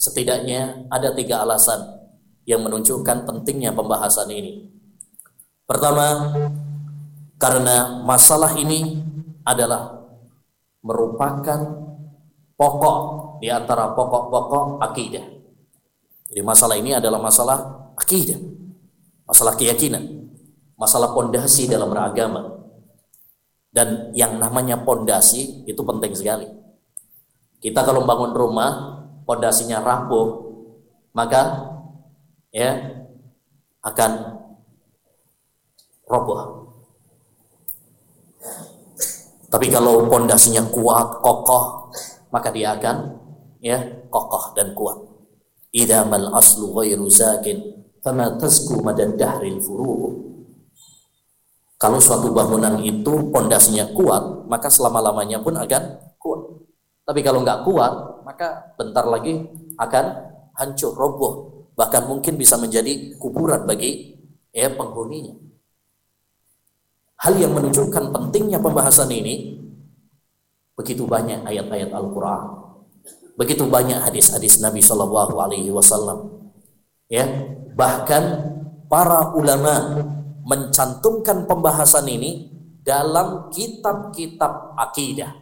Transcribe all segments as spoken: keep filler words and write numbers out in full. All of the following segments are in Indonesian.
Setidaknya ada tiga alasan yang menunjukkan pentingnya pembahasan ini. Pertama, karena masalah ini adalah merupakan pokok di antara pokok-pokok akidah. Jadi masalah ini adalah masalah akidah, masalah keyakinan, masalah pondasi dalam beragama. Dan yang namanya pondasi itu penting sekali. Kita kalau bangun rumah, pondasinya rapuh, maka ya akan roboh. Tapi kalau pondasinya kuat, kokoh, maka dia akan ya kokoh dan kuat. Idza mal aslu ghairu zakin fama tasku madad dahril furu'. Kalau suatu bangunan itu pondasinya kuat, maka selama-lamanya pun akan kuat. Tapi kalau nggak kuat, maka bentar lagi akan hancur, roboh, bahkan mungkin bisa menjadi kuburan bagi ya penghuninya. Hal yang menunjukkan pentingnya pembahasan ini, begitu banyak ayat-ayat Al-Quran, begitu banyak hadis-hadis Nabi Shallallahu Alaihi Wasallam. Ya, bahkan para ulama mencantumkan pembahasan ini dalam kitab-kitab akidah.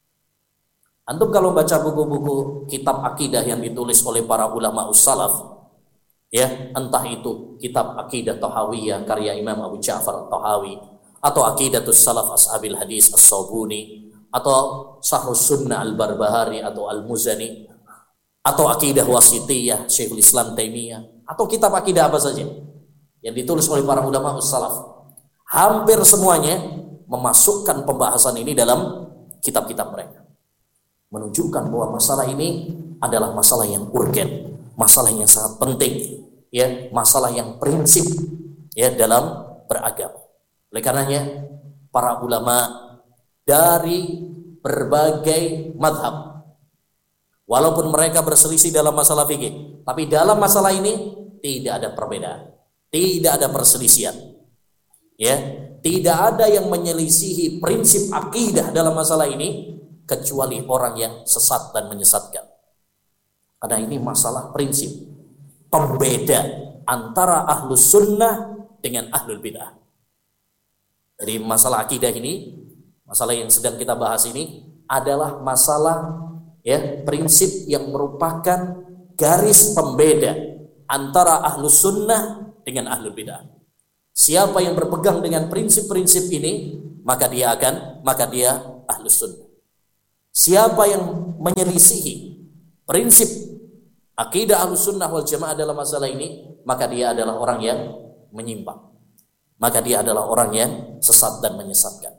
Antum kalau baca buku-buku kitab akidah yang ditulis oleh para ulama ussalaf, ya, entah itu kitab Aqidah Thahawiyah karya Imam Abu Ja'far Thahawi, atau Aqidatus Salaf Ashabil Hadis As-Sabuni, atau Sharhus Sunnah Al-Barbahari atau Al-Muzani, atau Aqidah Wasitiyah Syekhul Islam Taimiyah, atau kitab akidah apa saja yang ditulis oleh para ulama ussalaf, hampir semuanya memasukkan pembahasan ini dalam kitab-kitab mereka, menunjukkan bahwa masalah ini adalah masalah yang urgen, masalah yang sangat penting, ya, masalah yang prinsip ya dalam beragama. Oleh karenanya para ulama dari berbagai madhab, walaupun mereka berselisih dalam masalah fikih, tapi dalam masalah ini tidak ada perbedaan, tidak ada perselisihan, ya, tidak ada yang menyelisihi prinsip akidah dalam masalah ini kecuali orang yang sesat dan menyesatkan. Karena ini masalah prinsip, pembeda antara ahlus sunnah dengan ahlul bidah. Jadi masalah akidah ini, masalah yang sedang kita bahas ini adalah masalah ya prinsip yang merupakan garis pembeda antara ahlus sunnah dengan ahlul bidah. Siapa yang berpegang dengan prinsip-prinsip ini, maka dia akan, maka dia ahlus sunnah. Siapa yang menyelisihi prinsip akidah ahlus sunnah wal jamaah dalam masalah ini, maka dia adalah orang yang menyimpang, maka dia adalah orang yang sesat dan menyesatkan.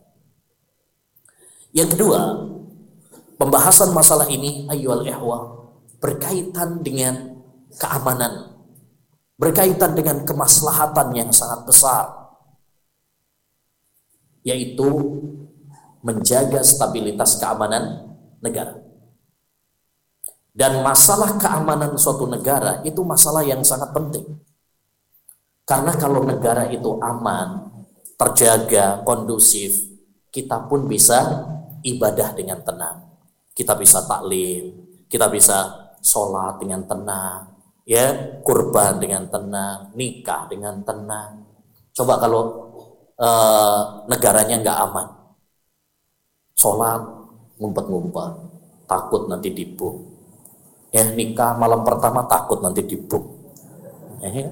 Yang kedua, pembahasan masalah ini ayyuhal ikhwah berkaitan dengan keamanan, berkaitan dengan kemaslahatan yang sangat besar, yaitu menjaga stabilitas keamanan negara. Dan masalah keamanan suatu negara itu masalah yang sangat penting. Karena kalau negara itu aman, terjaga, kondusif, kita pun bisa ibadah dengan tenang. Kita bisa taklim, kita bisa sholat dengan tenang, ya, kurban dengan tenang, nikah dengan tenang. Coba kalau uh, negaranya nggak aman, sholat ngumpet-ngumpet, takut nanti dibuk, ya, nikah malam pertama takut nanti dibuk, ya,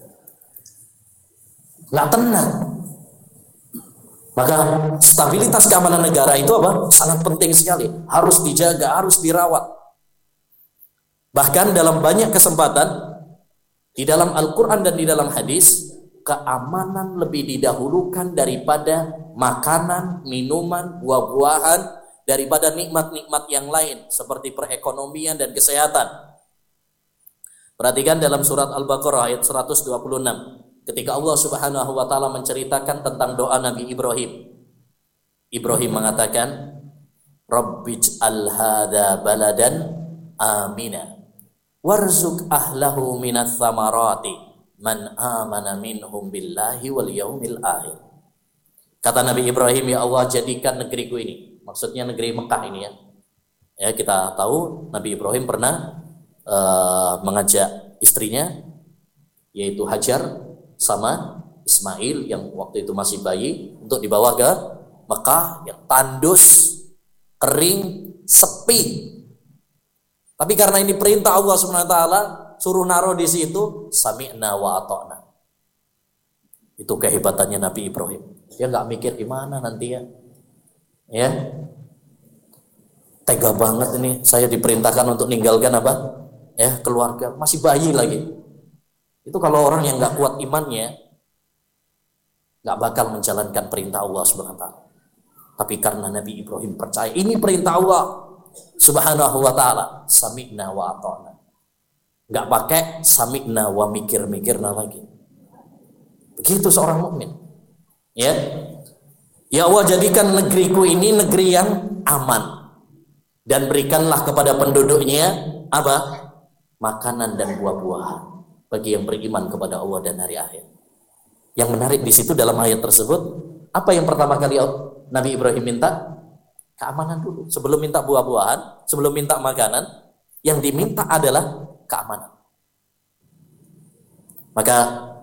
nggak tenang. Maka stabilitas keamanan negara itu apa? Sangat penting sekali, harus dijaga, harus dirawat. Bahkan dalam banyak kesempatan di dalam Al-Quran dan di dalam hadis, keamanan lebih didahulukan daripada makanan, minuman, buah-buahan, daripada nikmat-nikmat yang lain seperti perekonomian dan kesehatan. Perhatikan dalam surat Al-Baqarah ayat seratus dua puluh enam, ketika Allah Subhanahu wa taala menceritakan tentang doa Nabi Ibrahim. Ibrahim mengatakan, Rabbij'al hadza baladan amina warzuq ahlahu minats tsamarati man amana minhum billahi wal yaumil akhir. Kata Nabi Ibrahim, ya Allah, jadikan negeriku ini, maksudnya negeri Mekah ini, ya. Ya, kita tahu Nabi Ibrahim pernah uh, mengajak istrinya, yaitu Hajar sama Ismail yang waktu itu masih bayi, untuk dibawa ke Mekah yang tandus, kering, sepi. Tapi karena ini perintah Allah Subhanahu wa taala, suruh naruh di situ, sami'na wa ata'na. Itu kehebatannya Nabi Ibrahim. Dia nggak mikir gimana nanti ya. Ya. Tega banget ini, saya diperintahkan untuk meninggalkan apa? Ya, keluarga, masih bayi lagi. Itu kalau orang yang nggak kuat imannya, nggak bakal menjalankan perintah Allah Subhanahu wa taala. Tapi karena Nabi Ibrahim percaya ini perintah Allah Subhanahu wa taala, sami'na wa ata'na. Enggak pakai sami'na wa mikir-mikirna lagi. Begitu seorang mukmin. Ya. Ya Allah, jadikan negeriku ini negeri yang aman, dan berikanlah kepada penduduknya apa? Makanan dan buah-buahan bagi yang beriman kepada Allah dan hari akhir. Yang menarik di situ dalam ayat tersebut, apa yang pertama kali Nabi Ibrahim minta? Keamanan dulu. Sebelum minta buah-buahan, sebelum minta makanan, yang diminta adalah keamanan. Maka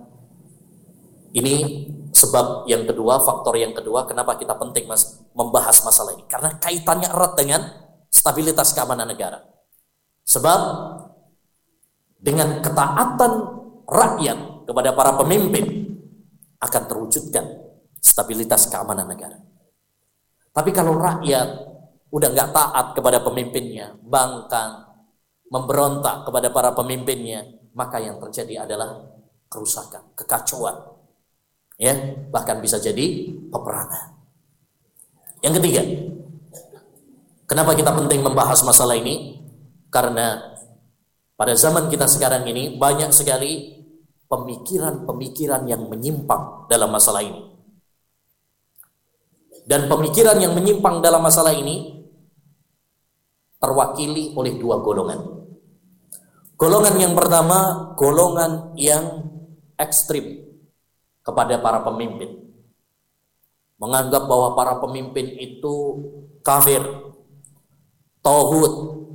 ini sebab yang kedua, faktor yang kedua kenapa kita penting mas, membahas masalah ini. Karena kaitannya erat dengan stabilitas keamanan negara. Sebab dengan ketaatan rakyat kepada para pemimpin akan terwujudkan stabilitas keamanan negara. Tapi kalau rakyat udah nggak taat kepada pemimpinnya, bangkang, memberontak kepada para pemimpinnya, maka yang terjadi adalah kerusakan, kekacauan, ya, bahkan bisa jadi peperangan. Yang ketiga, kenapa kita penting membahas masalah ini? Karena pada zaman kita sekarang ini banyak sekali pemikiran-pemikiran yang menyimpang dalam masalah ini. Dan pemikiran yang menyimpang dalam masalah ini terwakili oleh dua golongan. Golongan yang pertama, golongan yang ekstrim kepada para pemimpin. Menganggap bahwa para pemimpin itu kafir, tauhid,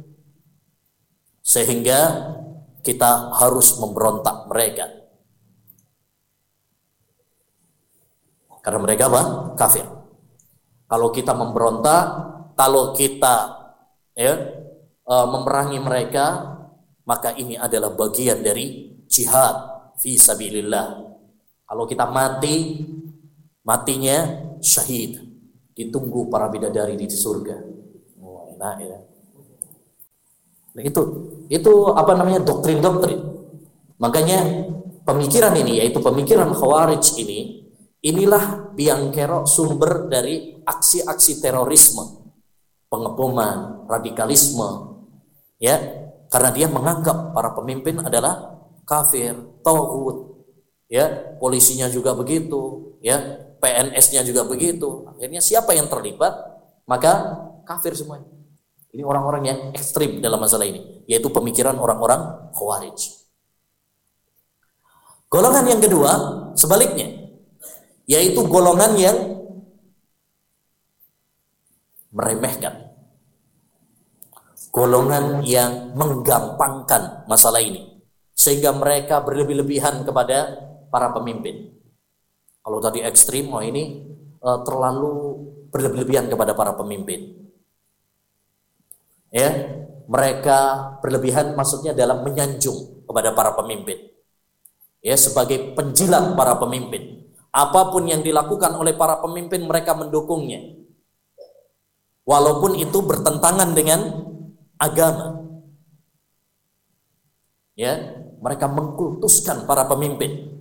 sehingga kita harus memberontak mereka. Karena mereka apa? Kafir. Kalau kita memberontak, kalau kita ya e, memerangi mereka, maka ini adalah bagian dari jihad fi sabilillah. Kalau kita mati, matinya syahid, ditunggu para bidadari di surga. Oh, enak ya. Nah, itu itu apa namanya doktrin-doktrin. Makanya pemikiran ini, yaitu pemikiran Khawarij ini, inilah biang kerok sumber dari aksi-aksi terorisme, pengeboman, radikalisme, ya, karena dia menganggap para pemimpin adalah kafir, tauhid, ya, polisinya juga begitu, ya, P N S-nya juga begitu. Akhirnya siapa yang terlibat, maka kafir semuanya. Ini orang-orang yang ekstrim dalam masalah ini, yaitu pemikiran orang-orang Khawarij. Golongan yang kedua, sebaliknya, yaitu golongan yang meremehkan, golongan yang menggampangkan masalah ini, sehingga mereka berlebih-lebihan kepada para pemimpin. Kalau tadi ekstrim, oh ini uh, terlalu berlebih-lebihan kepada para pemimpin. Ya, mereka berlebihan maksudnya dalam menyanjung kepada para pemimpin. Ya, sebagai penjilat para pemimpin. Apapun yang dilakukan oleh para pemimpin, mereka mendukungnya. Walaupun itu bertentangan dengan agama. Ya, mereka mengkultuskan para pemimpin.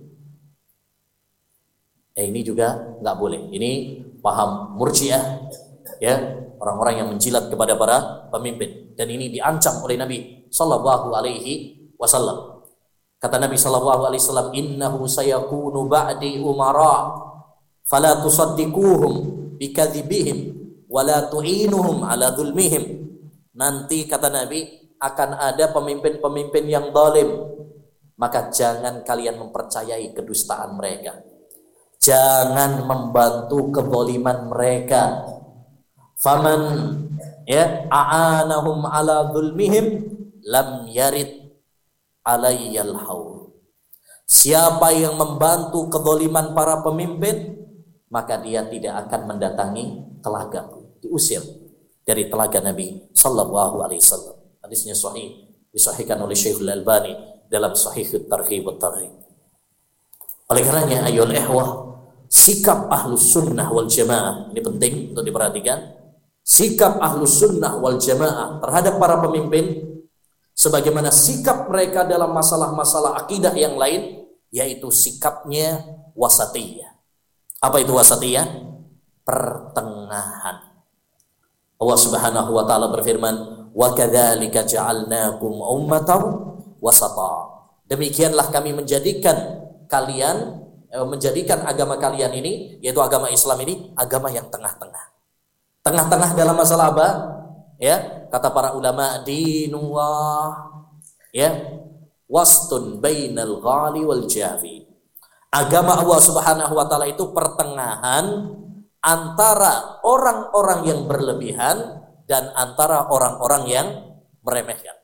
Ya, ini juga nggak boleh. Ini paham Murji'ah, ya, orang-orang yang menjilat kepada para pemimpin. Dan ini diancam oleh Nabi Sallallahu Alaihi Wasallam. Kata Nabi Sallallahu Alaihi Wasallam, innahu sayakunu ba'di umara, fala tusaddiquhum bikadzibihim, wala tu'inuhum ala dzulmihim. Nanti kata Nabi akan ada pemimpin-pemimpin yang zalim, maka jangan kalian mempercayai kedustaan mereka. Jangan membantu kezaliman mereka. Faman ya a'anahum ala dzulmihim lam yarid alayyal haul. Siapa yang membantu kezaliman para pemimpin, maka dia tidak akan mendatangi telagaku. Diusir dari telaga Nabi sallallahu alaihi wasallam. Hadisnya sahih, disahihkan oleh Syekhul Albani dalam Sahihut Targhib wa Tarhib. Oleh karenanya ayyuhal ikhwah, sikap Ahlus Sunnah wal Jamaah ini penting untuk diperhatikan. Sikap Ahlus Sunnah wal Jamaah terhadap para pemimpin sebagaimana sikap mereka dalam masalah-masalah akidah yang lain, yaitu sikapnya wasatiyah. Apa itu wasatiyah? Pertengahan. Allah Subhanahu wa taala berfirman, "Wa kadzalika ja'alnakum ummatan wasata." Demikianlah kami menjadikan kalian menjadikan agama kalian ini, yaitu agama Islam ini, agama yang tengah-tengah. Tengah-tengah dalam masalah apa? Ya, kata para ulama, dinullah, ya, wastun bainal ghali wal jafi. Agama Allah Subhanahu wa taala itu pertengahan antara orang-orang yang berlebihan dan antara orang-orang yang meremehkan.